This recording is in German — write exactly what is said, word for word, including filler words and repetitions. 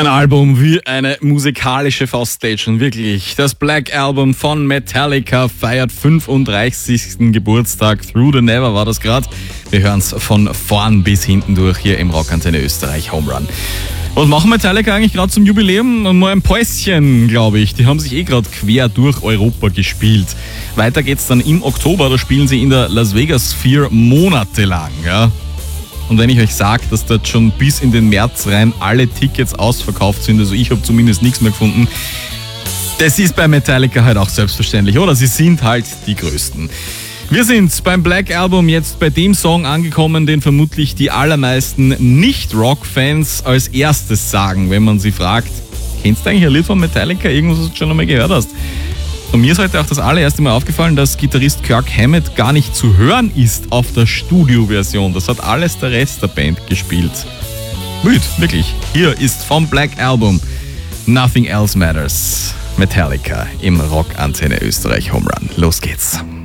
Ein Album wie eine musikalische Fauststation, wirklich. Das Black Album von Metallica feiert fünfunddreißigsten Geburtstag. Through the Never war das gerade. Wir hören's von vorn bis hinten durch hier im Rockantenne Österreich Home Run. Was machen Metallica eigentlich gerade zum Jubiläum? Mal ein Päuschen, glaube ich. Die haben sich eh gerade quer durch Europa gespielt. Weiter geht's dann im Oktober, da spielen sie in der Las Vegas Sphere monatelang, ja. Und wenn ich euch sage, dass dort schon bis in den März rein alle Tickets ausverkauft sind, also ich habe zumindest nichts mehr gefunden, das ist bei Metallica halt auch selbstverständlich, oder? Sie sind halt die Größten. Wir sind beim Black Album jetzt bei dem Song angekommen, den vermutlich die allermeisten Nicht-Rock-Fans als erstes sagen, wenn man sie fragt, kennst du eigentlich ein Lied von Metallica, irgendwas, was du schon einmal gehört hast? Und mir ist heute auch das allererste Mal aufgefallen, dass Gitarrist Kirk Hammett gar nicht zu hören ist auf der Studioversion. Das hat alles der Rest der Band gespielt. Müd, wirklich. Hier ist vom Black Album Nothing Else Matters. Metallica im Rockantenne Österreich Home Run. Los geht's.